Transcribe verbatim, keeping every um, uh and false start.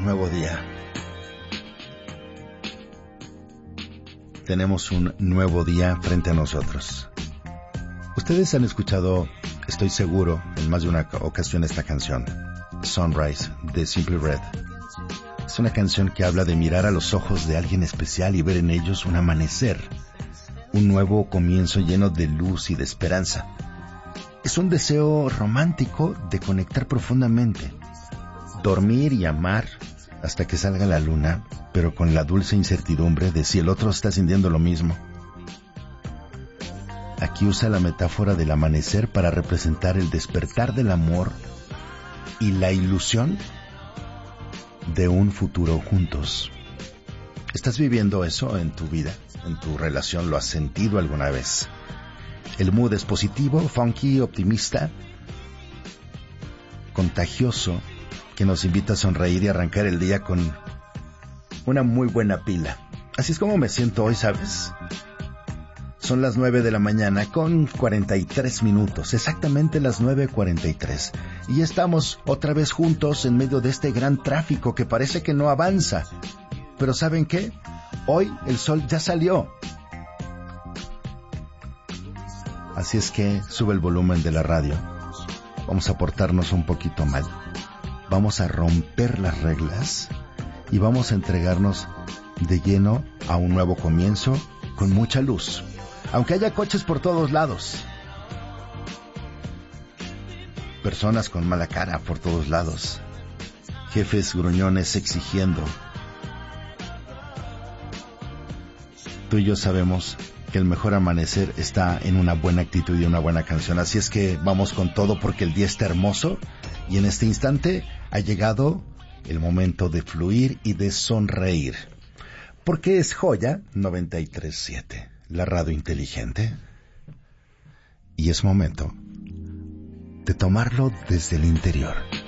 un nuevo día. Tenemos un nuevo día frente a nosotros. Ustedes han escuchado, estoy seguro, en más de una ocasión esta canción, Sunrise, de Simply Red. Es una canción que habla de mirar a los ojos de alguien especial y ver en ellos un amanecer, un nuevo comienzo lleno de luz y de esperanza. Es un deseo romántico de conectar profundamente, dormir y amar hasta que salga la luna, pero con la dulce incertidumbre de si el otro está sintiendo lo mismo. Aquí usa la metáfora del amanecer para representar el despertar del amor y la ilusión de un futuro juntos. ¿Estás viviendo eso en tu vida, en tu relación? ¿Lo has sentido alguna vez? El mood es positivo, funky, optimista, contagioso, que nos invita a sonreír y arrancar el día con una muy buena pila. Así es como me siento hoy, ¿sabes? Son las nueve de la mañana con cuarenta y tres minutos, exactamente las nueve cuarenta y tres. Y estamos otra vez juntos en medio de este gran tráfico que parece que no avanza. Pero ¿saben qué? Hoy el sol ya salió. Así es que sube el volumen de la radio. Vamos a portarnos un poquito mal. Vamos a romper las reglas y vamos a entregarnos de lleno a un nuevo comienzo con mucha luz. Aunque haya coches por todos lados, personas con mala cara por todos lados, jefes gruñones exigiendo, tú y yo sabemos que el mejor amanecer está en una buena actitud y una buena canción. Así es que vamos con todo porque el día está hermoso y en este instante ha llegado el momento de fluir y de sonreír. Porque es Joya noventa y tres punto siete, la radio inteligente. Y es momento de tomarlo desde el interior.